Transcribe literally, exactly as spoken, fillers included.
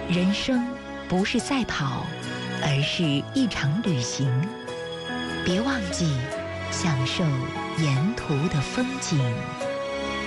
人生不是赛跑，而是一场旅行。别忘记享受沿途的风景。